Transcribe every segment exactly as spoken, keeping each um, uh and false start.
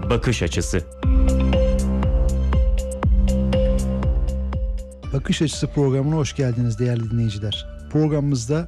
Bakış Açısı. Bakış Açısı programına hoş geldiniz değerli dinleyiciler. Programımızda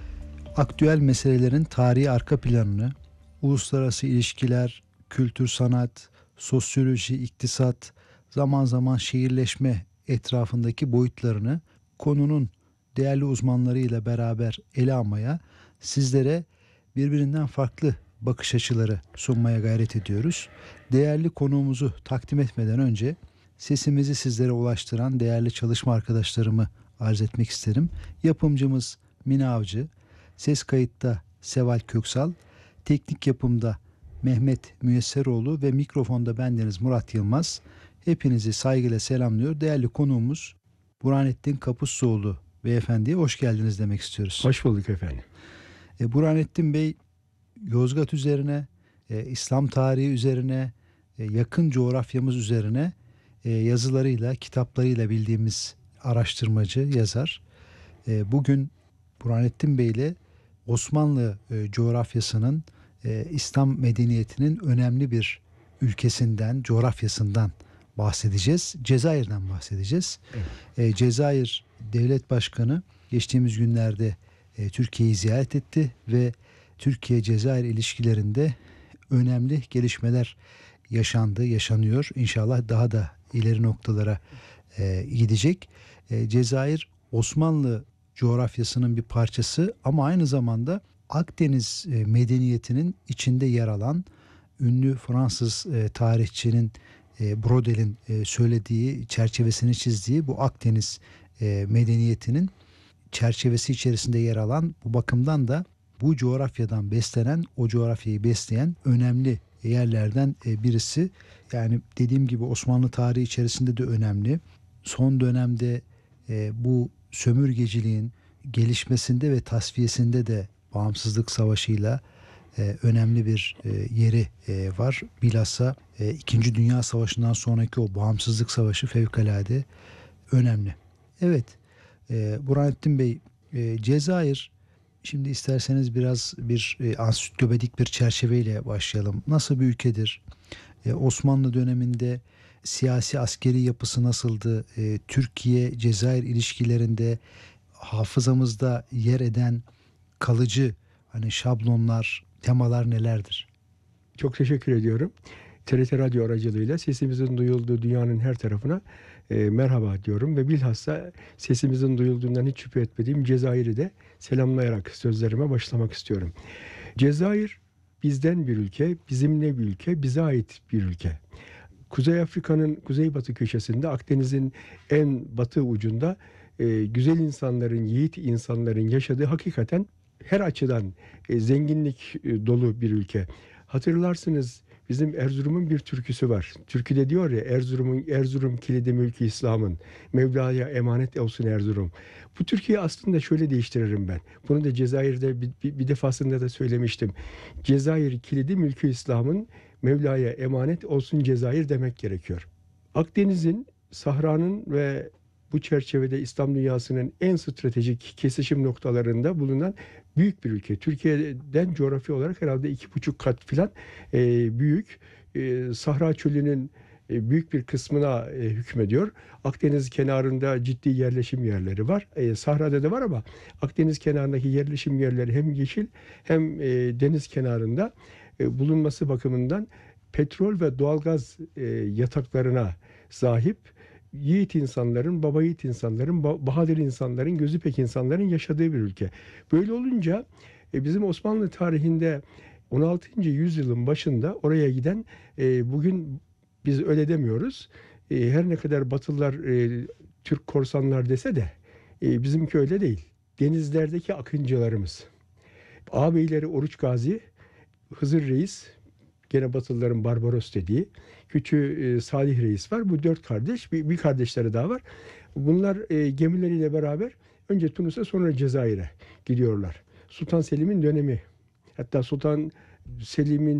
aktüel meselelerin tarihi arka planını, uluslararası ilişkiler, kültür, sanat, sosyoloji, iktisat, zaman zaman şehirleşme etrafındaki boyutlarını konunun değerli uzmanlarıyla beraber ele almaya, sizlere birbirinden farklı bakış açıları sunmaya gayret ediyoruz. Değerli konuğumuzu takdim etmeden önce sesimizi sizlere ulaştıran değerli çalışma arkadaşlarımı arz etmek isterim. Yapımcımız Mine Avcı, ses kayıtta Seval Köksal, teknik yapımda Mehmet Müyesseroğlu ve mikrofonda bendeniz Murat Yılmaz. Hepinizi saygıyla selamlıyor. Değerli konuğumuz Burhanettin Kapusluoğlu beyefendiye hoş geldiniz demek istiyoruz. Hoş bulduk efendim. E, Burhanettin Bey Yozgat üzerine, e, İslam tarihi üzerine, e, yakın coğrafyamız üzerine e, yazılarıyla, kitaplarıyla bildiğimiz araştırmacı, yazar. E, bugün Burhanettin Bey ile Osmanlı e, coğrafyasının, e, İslam medeniyetinin önemli bir ülkesinden, coğrafyasından bahsedeceğiz. Cezayir'den bahsedeceğiz. Evet. E, Cezayir Devlet Başkanı geçtiğimiz günlerde e, Türkiye'yi ziyaret etti ve Türkiye-Cezayir ilişkilerinde önemli gelişmeler yaşandı, yaşanıyor. İnşallah daha da ileri noktalara e, gidecek. E, Cezayir Osmanlı coğrafyasının bir parçası ama aynı zamanda Akdeniz e, medeniyetinin içinde yer alan ünlü Fransız e, tarihçinin e, Brodel'in e, söylediği, çerçevesini çizdiği bu Akdeniz e, medeniyetinin çerçevesi içerisinde yer alan, bu bakımdan da bu coğrafyadan beslenen, o coğrafyayı besleyen önemli yerlerden birisi. Yani dediğim gibi Osmanlı tarihi içerisinde de önemli. Son dönemde bu sömürgeciliğin gelişmesinde ve tasfiyesinde de bağımsızlık savaşıyla önemli bir yeri var. Bilhassa İkinci Dünya Savaşı'ndan sonraki o bağımsızlık savaşı fevkalade önemli. Evet, Burhanettin Bey, Cezayir, şimdi isterseniz biraz bir e, ansiklopedik bir çerçeveyle başlayalım. Nasıl bir ülkedir? E, Osmanlı döneminde siyasi askeri yapısı nasıldı? E, Türkiye-Cezayir ilişkilerinde hafızamızda yer eden kalıcı hani şablonlar, temalar nelerdir? Çok teşekkür ediyorum. T R T Radyo aracılığıyla sesimizin duyulduğu dünyanın her tarafına e, merhaba diyorum ve bilhassa sesimizin duyulduğundan hiç şüphe etmediğim Cezayir'i de selamlayarak sözlerime başlamak istiyorum. Cezayir bizden bir ülke, bizimle bir ülke, bize ait bir ülke. Kuzey Afrika'nın kuzeybatı köşesinde, Akdeniz'in en batı ucunda e, güzel insanların, yiğit insanların yaşadığı hakikaten her açıdan e, zenginlik e, dolu bir ülke. Hatırlarsınız, bizim Erzurum'un bir türküsü var. Türküde diyor ya, Erzurum'un Erzurum kilidi mülkü İslam'ın. Mevla'ya emanet olsun Erzurum. Bu türküyü aslında şöyle değiştiririm ben. Bunu da Cezayir'de bir, bir, bir defasında da söylemiştim. Cezayir kilidi mülkü İslam'ın, Mevla'ya emanet olsun Cezayir demek gerekiyor. Akdeniz'in, Sahra'nın ve bu çerçevede İslam dünyasının en stratejik kesişim noktalarında bulunan büyük bir ülke. Türkiye'den coğrafi olarak herhalde iki buçuk kat filan e, büyük. E, Sahra Çölü'nün e, büyük bir kısmına e, hükmediyor. Akdeniz kenarında ciddi yerleşim yerleri var. E, Sahra'da da var ama Akdeniz kenarındaki yerleşim yerleri hem yeşil hem e, deniz kenarında e, bulunması bakımından petrol ve doğalgaz e, yataklarına sahip yiğit insanların, baba yiğit insanların, bahadır insanların, gözü pek insanların yaşadığı bir ülke. Böyle olunca e, bizim Osmanlı tarihinde on altıncı yüzyılın başında oraya giden, e, bugün biz öyle demiyoruz. E, her ne kadar Batılılar e, Türk korsanlar dese de e, bizimki öyle değil. Denizlerdeki akıncılarımız. Ağabeyleri Oruç Gazi, Hızır Reis, gene Batılıların Barbaros dediği, küçüğü e, Salih Reis var. Bu dört kardeş, bir, bir kardeşleri daha var. Bunlar e, gemileriyle beraber önce Tunus'a sonra Cezayir'e gidiyorlar. Sultan Selim'in dönemi. Hatta Sultan Selim'in